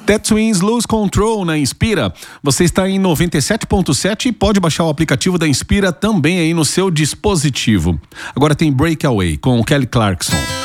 The Twins, Lose Control na Inspira. Você está em 97.7 e pode baixar o aplicativo da Inspira também aí no seu dispositivo. Agora tem Breakaway com o Kelly Clarkson.